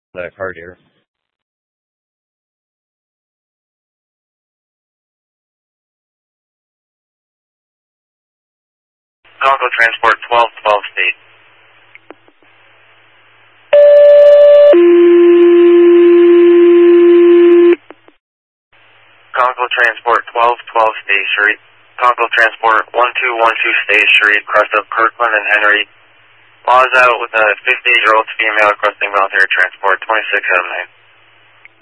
The card here. Congo Transport 1212 State. Congo Transport 1212 State Street. Congo Transport 1212 State Street, crest of Kirkland and Henry. Laws out with a 58-year-old female requesting military transport, 2679.